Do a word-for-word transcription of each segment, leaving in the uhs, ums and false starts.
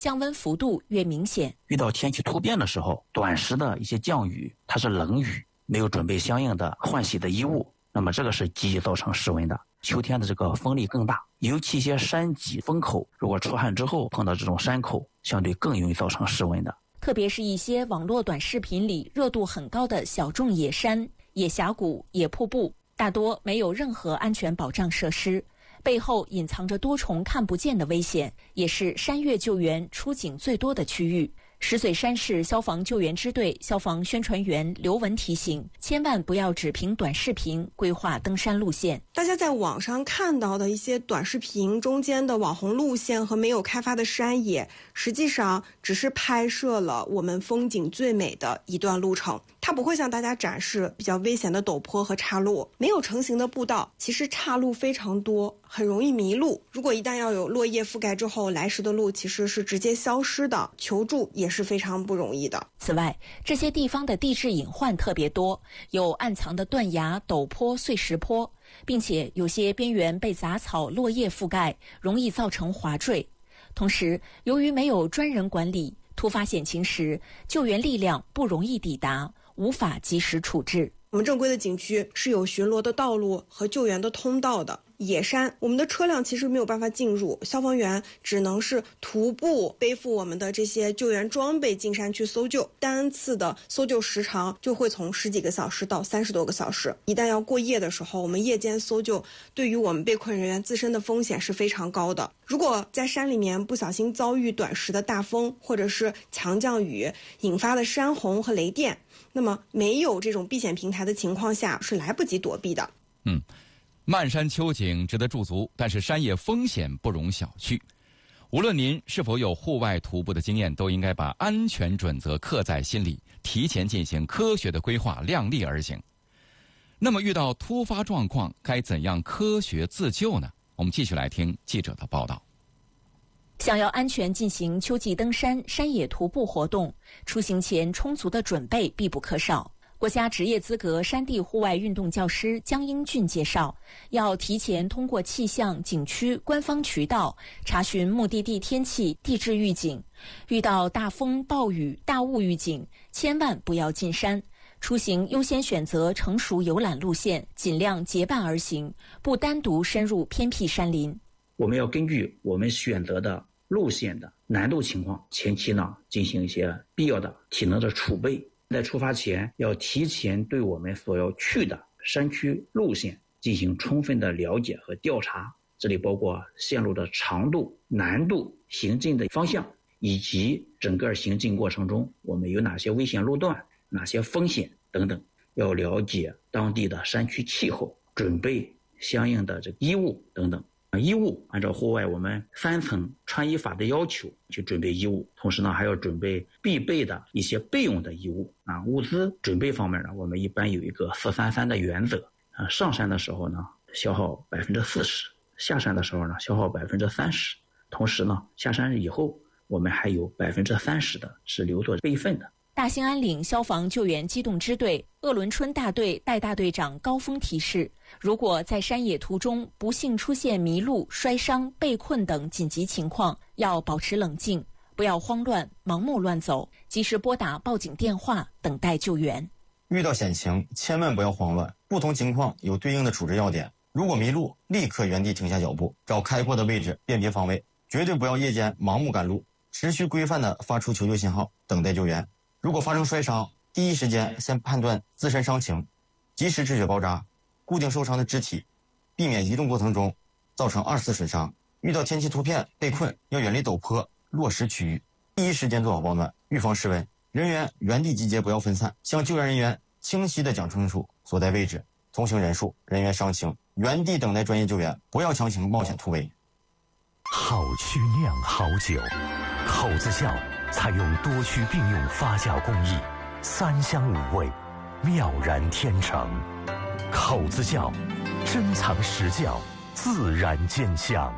降温幅度越明显。 遇到天气突变的时候，短时的一些降雨，它是冷雨，没有准备相应的换洗的衣物，那么这个是极易造成室温的。秋天的这个风力更大，尤其一些山脊风口，如果出汗之后碰到这种山口，相对更容易造成室温的。 特别是一些网络短视频里热度很高的小众野山、野峡谷、野瀑布，大多没有任何安全保障设施，背后隐藏着多重看不见的危险，也是山岳救援出警最多的区域。石嘴山市消防救援支队消防宣传员刘文提醒，千万不要只凭短视频规划登山路线。 大家在网上看到的一些短视频中间的网红路线和没有开发的山野，实际上只是拍摄了我们风景最美的一段路程，它不会向大家展示比较危险的陡坡和岔路。没有成型的步道，其实岔路非常多，很容易迷路。如果一旦要有落叶覆盖之后，来时的路其实是直接消失的，求助也是非常不容易的。 此外，这些地方的地质隐患特别多，有暗藏的断崖、陡坡、碎石坡，并且有些边缘被杂草、落叶覆盖，容易造成滑坠。同时，由于没有专人管理，突发险情时，救援力量不容易抵达，无法及时处置。 我们正规的景区是有巡逻的道路和救援的通道的。野山，我们的车辆其实没有办法进入，消防员只能是徒步背负我们的这些救援装备进山去搜救，单次的搜救时长就会从十几个小时到三十多个小时。一旦要过夜的时候，我们夜间搜救对于我们被困人员自身的风险是非常高的。如果在山里面不小心遭遇短时的大风或者是强降雨引发的山洪和雷电，那么没有这种避险平台的情况下是来不及躲避的。 嗯。漫山秋景值得驻足，但是山野风险不容小觑。无论您是否有户外徒步的经验，都应该把安全准则刻在心里，提前进行科学的规划，量力而行。那么遇到突发状况，该怎样科学自救呢？我们继续来听记者的报道。 想要安全进行秋季登山、山野徒步活动，出行前充足的准备必不可少。国家职业资格山地户外运动教师江英俊介绍，要提前通过气象、景区官方渠道查询目的地天气、地质预警，遇到大风、暴雨、大雾预警，千万不要进山。出行优先选择成熟游览路线，尽量结伴而行，不单独深入偏僻山林。 我们要根据我们选择的路线的难度情况，前期呢进行一些必要的体能的储备。在出发前，要提前对我们所要去的山区路线进行充分的了解和调查，这里包括线路的长度、难度、行进的方向，以及整个行进过程中我们有哪些危险路段、哪些风险等等。要了解当地的山区气候，准备相应的这个衣物等等。衣物按照户外我们三层穿衣法的要求去准备衣物，同时呢还要准备必备的一些备用的衣物啊。物资准备方面呢，我们一般有一个四三三的原则啊。上山的时候呢消耗百分之四十，下山的时候呢消耗百分之三十，同时呢下山以后我们还有百分之三十的是留作备份的。 大兴安岭消防救援机动支队鄂伦春大队代大队长高峰提示，如果在山野途中不幸出现迷路、摔伤、被困等紧急情况，要保持冷静，不要慌乱、盲目乱走，及时拨打报警电话，等待救援。 遇到险情，千万不要慌乱，不同情况有对应的处置要点。如果迷路，立刻原地停下脚步，找开阔的位置辨别方位，绝对不要夜间盲目赶路，持续规范地发出求救信号，等待救援。如果发生摔伤，第一时间先判断自身伤情，及时止血包扎，固定受伤的肢体，避免移动过程中造成二次损伤。遇到天气突变被困，要远离陡坡、落石区域，第一时间做好保暖，预防失温。人员原地集结，不要分散，向救援人员清晰地讲清楚所在位置、同行人数、人员伤情，原地等待专业救援，不要强行冒险突围。 好曲酿好酒，口子窖采用多区并用发酵工艺，三香五味，妙然天成。口子窖，珍藏实窖，自然见香。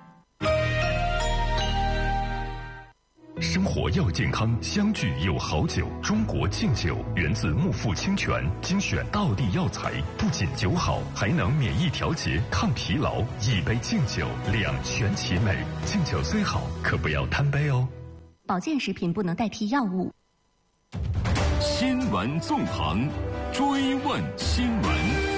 生活要健康，相聚有好酒。中国敬酒源自木富清泉，精选道地药材，不仅酒好，还能免疫调节、抗疲劳。一杯敬酒，两全其美。敬酒虽好，可不要贪杯哦。 保健食品不能代替药物。 新闻纵横，追问新闻。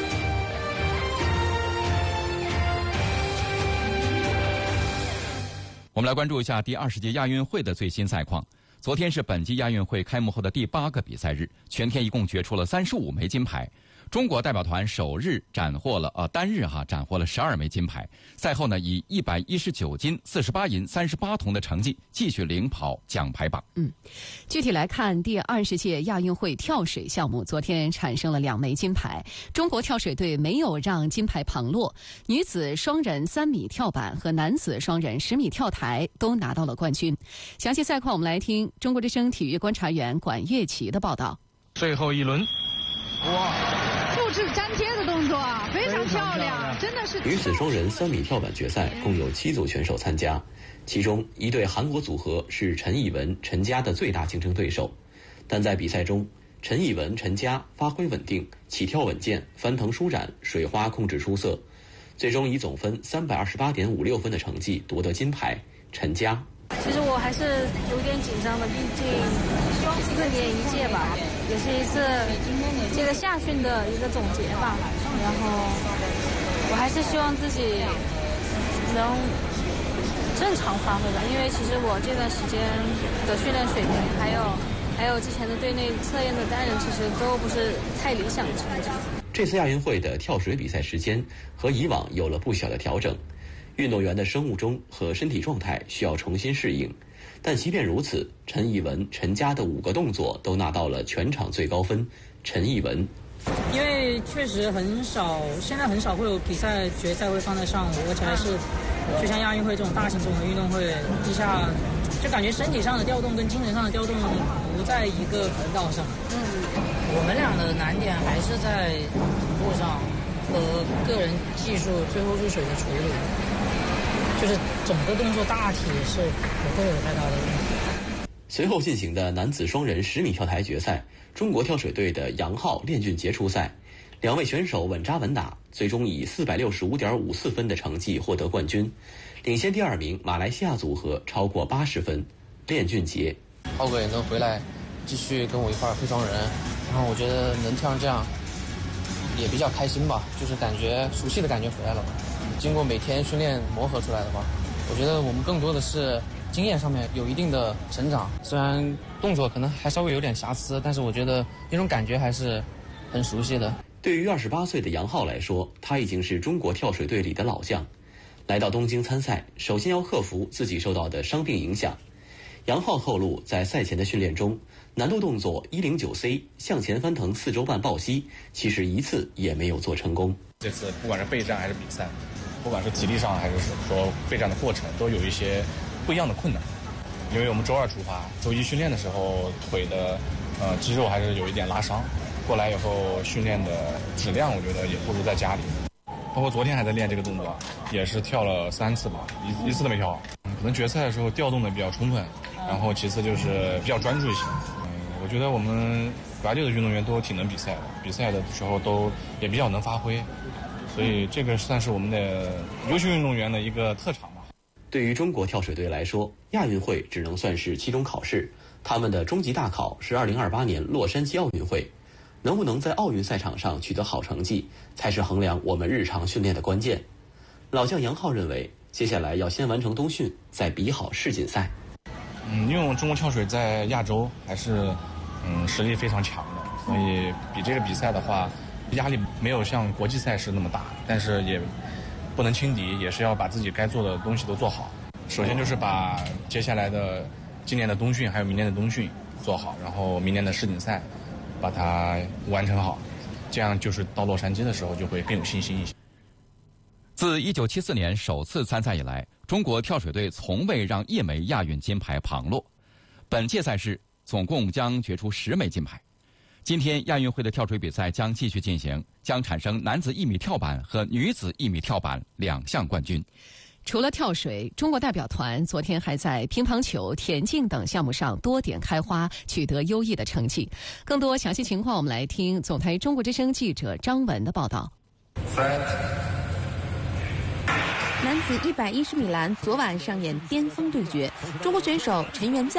我们来关注一下第二十届亚运会的最新赛况。昨天是本届亚运会开幕后的第八个比赛日，全天一共决出了三十五枚金牌。中国代表团首日斩获了呃单日哈斩获了十二枚金牌。赛后呢，以一百一十九金、四十八银、三十八铜的成绩继续领跑奖牌榜。 嗯，具体来看，第二十届亚运会跳水项目昨天产生了两枚金牌，中国跳水队没有让金牌旁落，女子双人三米跳板和男子双人十米跳台都拿到了冠军。详细赛况，我们来听中国之声体育观察员管乐琪的报道。 最后一轮，哇！ 复制粘贴的动作啊，非常漂亮，真的是。 女子双人三米跳板决赛共有七组选手参加，其中一对韩国组合是陈以文、陈佳的最大竞争对手，但在比赛中，陈以文、陈佳发挥稳定，起跳稳健，翻腾舒展，水花控制出色，最终以总分三百二十八点五六分的成绩夺得金牌。陈佳。 其实我还是有点紧张的，毕竟四年一届吧，也是一次这个夏训的一个总结吧。然后我还是希望自己能正常发挥吧，因为其实我这段时间的训练水平，还有还有之前的队内测验的单人，其实都不是太理想的成绩。 这次亚运会的跳水比赛时间和以往有了不小的调整。运动员的生物钟和身体状态需要重新适应，但即便如此，陈以文、陈佳的五个动作都拿到了全场最高分。陈以文， 因为确实很少，现在很少会有比赛决赛会放在上午，而且还是就像亚运会这种大型综合运动会，一下就感觉身体上的调动跟精神上的调动不在一个轨道上。嗯，我们俩的难点还是在同步上和个人技术最后入水的处理。就是整个动作大体是不会有太大的问题。 随后进行的男子双人十米跳台决赛，中国跳水队的杨昊、练俊杰出赛，两位选手稳扎稳打，最终以四百六十五点五四分的成绩获得冠军，领先第二名马来西亚组合超过八十分。练俊杰， 浩哥也能回来继续跟我一块儿飞双人，然后我觉得能跳成这样也比较开心吧，就是感觉熟悉的感觉回来了吧。经过每天训练磨合出来的吧，我觉得我们更多的是经验上面有一定的成长，虽然动作可能还稍微有点瑕疵，但是我觉得那种感觉还是很熟悉的。 对于二十八岁的杨昊来说，他已经是中国跳水队里的老将。来到东京参赛，首先要克服自己受到的伤病影响。杨昊透露，在赛前的训练中，难度动作一零九 C 向前翻腾四周半抱膝，其实一次也没有做成功。 这次不管是备战还是比赛，不管是体力上还是说备战的过程，都有一些不一样的困难。因为我们周二出发，周一训练的时候腿的呃肌肉还是有一点拉伤，过来以后训练的质量我觉得也不如在家里。包括昨天还在练这个动作，也是跳了三次吧，一一次都没跳好。可能决赛的时候调动的比较充分，然后其次就是比较专注一些。嗯，我觉得我们国内的运动员都挺能比赛的，比赛的时候都也比较能发挥。所以这个算是我们的优秀运动员的一个特长吧。 对于中国跳水队来说，亚运会只能算是期中考试，他们的终极大考是二零二八年洛杉矶奥运会。能不能在奥运赛场上取得好成绩，才是衡量我们日常训练的关键。老将杨昊认为，接下来要先完成冬训，再比好世锦赛。 嗯，因为我们中国跳水在亚洲还是嗯实力非常强的，所以比这个比赛的话，压力没有像国际赛事那么大，但是也不能轻敌，也是要把自己该做的东西都做好。首先就是把接下来的今年的冬训还有明年的冬训做好，然后明年的世锦赛把它完成好，这样就是到洛杉矶的时候就会更有信心一些。 自一九七四年首次参赛以来，中国跳水队从未让一枚亚运金牌旁落。本届赛事总共将决出十枚金牌。今天亚运会的跳水比赛将继续进行，将产生男子一米跳板和女子一米跳板两项冠军。 除了跳水，中国代表团昨天还在乒乓球、田径等项目上多点开花，取得优异的成绩。更多详细情况，我们来听总台中国之声记者张文的报道。 男子一百一十米栏昨晚上演巅峰对决，中国选手陈元将